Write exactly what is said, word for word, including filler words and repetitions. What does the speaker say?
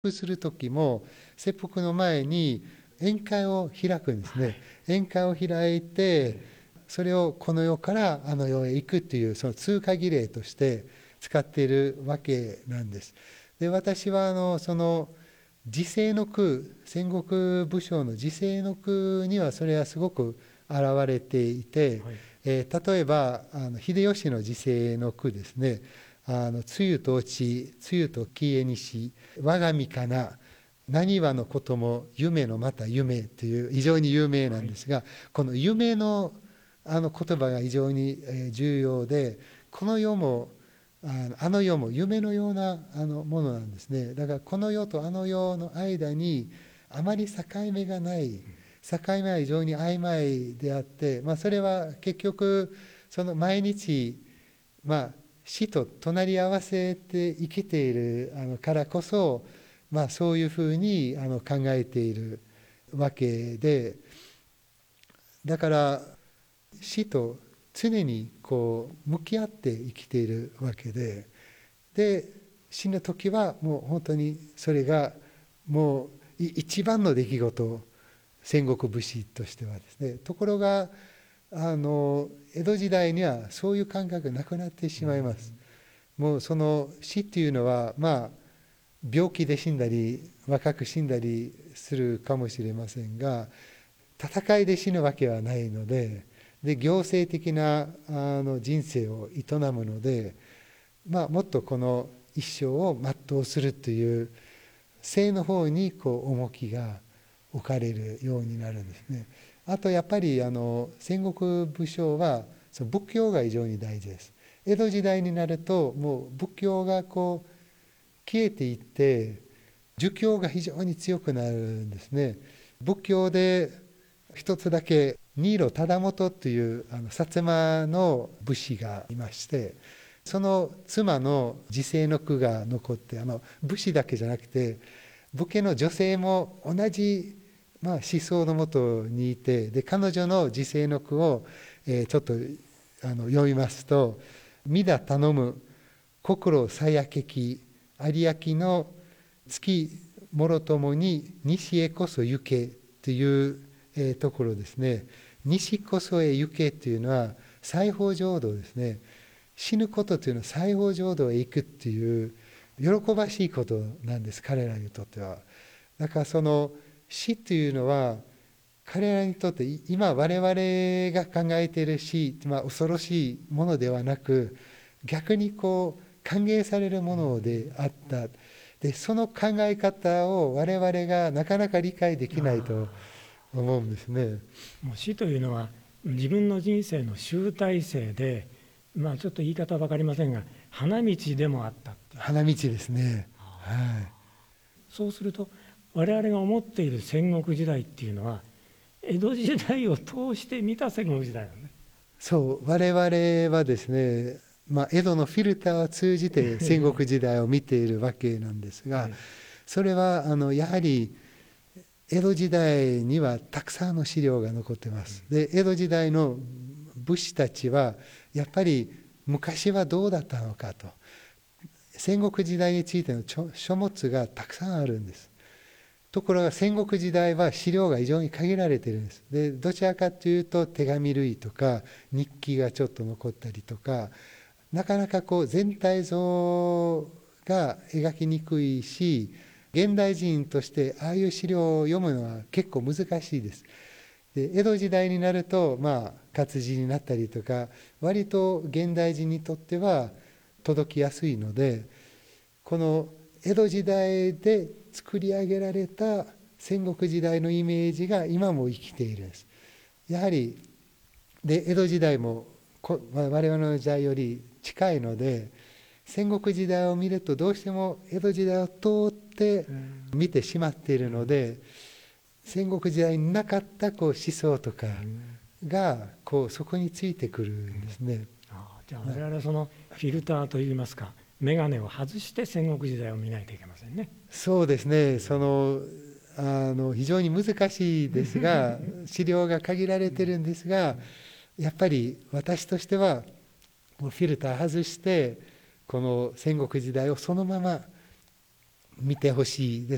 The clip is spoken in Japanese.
腹する時も切腹の前に宴会を開くんですね。宴会を開いて、それをこの世からあの世へ行くというその通過儀礼として使っているわけなんです。で、私はあのその時世の句、戦国武将の時世の句にはそれはすごく現れていて、はい、えー、例えばあの秀吉の時世の句ですね。あの露と落ち、露と消えにし、我が身かな、何はのことも夢のまた夢という非常に有名なんですが、はい、この夢のあの言葉が非常に重要で、この世もあの世も夢のようなあのものなんですね。だからこの世とあの世の間にあまり境目がない、境目は非常に曖昧であって、まあ、それは結局その毎日まあ死と隣り合わせて生きているからこそ、まあ、そういうふうに考えているわけで、だから死と常にこう向き合って生きているわけで、で死ぬ時はもう本当にそれがもう一番の出来事、戦国武士としてはですね。ところがあの江戸時代にはそういう感覚がなくなってしまいます。もうその死っていうのはまあ病気で死んだり若く死んだりするかもしれませんが、戦いで死ぬわけはないので、で行政的なあの人生を営むので、まあ、もっとこの一生を全うするという生の方にこう重きが置かれるようになるんですね。あとやっぱりあの戦国武将はその仏教が非常に大事です。江戸時代になるともう仏教がこう消えていって儒教が非常に強くなるんですね。仏教で一つだけ新納忠元というあの薩摩の武士がいまして、その妻の時世の句が残って、あの武士だけじゃなくて武家の女性も同じまあ思想のもとにいて、で彼女の時世の句を、えー、ちょっとあの読みますと「みだ頼む心さやけき有明の月もろともに西へこそ行け」という、えー、ところですね。西こそへ行けというのは西方浄土ですね。死ぬことというのは西方浄土へ行くっていう喜ばしいことなんです、彼らにとっては。だからその死というのは彼らにとって今我々が考えている死、まあ、恐ろしいものではなく、逆にこう歓迎されるものであった。でその考え方を我々がなかなか理解できないと思うんですね。 もう死というのは自分の人生の集大成で、まあ、ちょっと言い方は分かりませんが花道でもあったっていう。 花道ですね、はい、 そうすると我々が思っている戦国時代っていうのは江戸時代を通して見た戦国時代なんね。 そう我々はですね、まあ、江戸のフィルターを通じて戦国時代を見ているわけなんですが、それはあのやはり江戸時代にはたくさんの資料が残っています。で江戸時代の武士たちはやっぱり昔はどうだったのかと、戦国時代についての書物がたくさんあるんです。ところが戦国時代は資料が非常に限られているんです。でどちらかというと手紙類とか日記がちょっと残ったりとか、なかなかこう全体像が描きにくいし、現代人としてああいう資料を読むのは結構難しいです。で江戸時代になるとまあ活字になったりとか、割と現代人にとっては届きやすいので、この江戸時代で作り上げられた戦国時代のイメージが今も生きているんです。やはりで江戸時代も我々の時代より近いので、戦国時代を見るとどうしても江戸時代を通って見てしまっているので、戦国時代になかったこう思想とかがこうそこについてくるんですね。 ああ、じゃあ我々はそのフィルターといいますか、眼鏡を外して戦国時代を見ないといけませんね。 そうですね。そのあの非常に難しいですが資料が限られてるんですが、やっぱり私としてはフィルター外してこの戦国時代をそのまま見てほしい。で